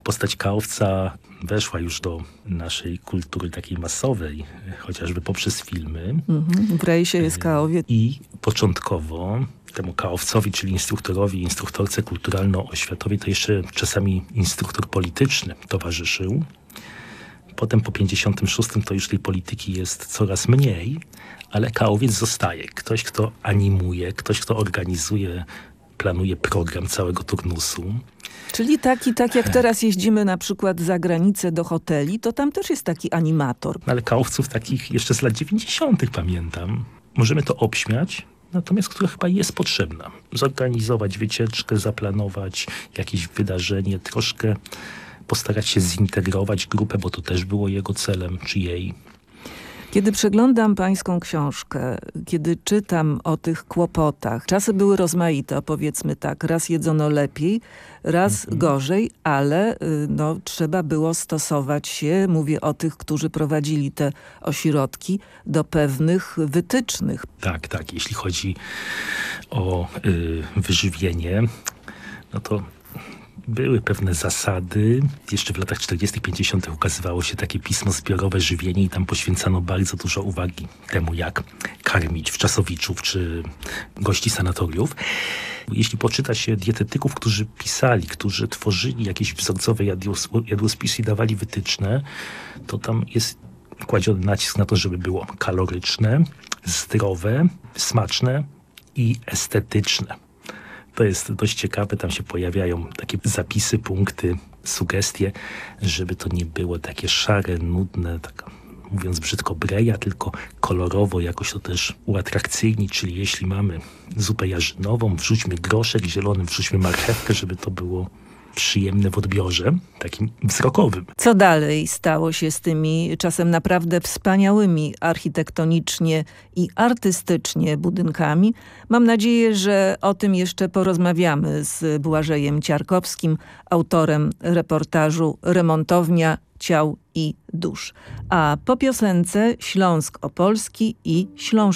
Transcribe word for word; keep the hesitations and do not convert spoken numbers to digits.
Postać Kaowca weszła już do naszej kultury takiej masowej, chociażby poprzez filmy. Mhm. W rejsie jest Kaowiec. I początkowo temu Kaowcowi, czyli instruktorowi, instruktorce kulturalno-oświatowej, to jeszcze czasami instruktor polityczny towarzyszył. Potem po pięćdziesiątym szóstym to już tej polityki jest coraz mniej, ale Kaowiec zostaje. Ktoś, kto animuje, ktoś, kto organizuje, planuje program całego turnusu. Czyli taki, tak jak teraz jeździmy na przykład za granicę do hoteli, to tam też jest taki animator. Ale Kaowców takich jeszcze z lat dziewięćdziesiątych pamiętam. Możemy to obśmiać, natomiast która chyba jest potrzebna. Zorganizować wycieczkę, zaplanować jakieś wydarzenie, troszkę postarać się zintegrować grupę, bo to też było jego celem, czy jej. Kiedy przeglądam pańską książkę, kiedy czytam o tych kłopotach, czasy były rozmaite, powiedzmy tak, raz jedzono lepiej, raz mhm. gorzej, ale no, trzeba było stosować się, mówię o tych, którzy prowadzili te ośrodki, do pewnych wytycznych. Tak, tak. Jeśli chodzi o y, wyżywienie, no to były pewne zasady. Jeszcze w latach czterdziestych, pięćdziesiątych ukazywało się takie pismo zbiorowe Żywienie i tam poświęcano bardzo dużo uwagi temu, jak karmić wczasowiczów czy gości sanatoriów. Jeśli poczyta się dietetyków, którzy pisali, którzy tworzyli jakieś wzorcowe jadłos- jadłospisy i dawali wytyczne, to tam jest kładziony nacisk na to, żeby było kaloryczne, zdrowe, smaczne i estetyczne. To jest dość ciekawe, tam się pojawiają takie zapisy, punkty, sugestie, żeby to nie było takie szare, nudne, tak mówiąc brzydko breja, tylko kolorowo jakoś to też uatrakcyjnić, czyli jeśli mamy zupę jarzynową, wrzućmy groszek zielony, wrzućmy marchewkę, żeby to było przyjemne w odbiorze, takim wzrokowym. Co dalej stało się z tymi czasem naprawdę wspaniałymi architektonicznie i artystycznie budynkami? Mam nadzieję, że o tym jeszcze porozmawiamy z Błażejem Ciarkowskim, autorem reportażu Remontownia ciał i dusz. A po piosence Śląsk Opolski i Śląsk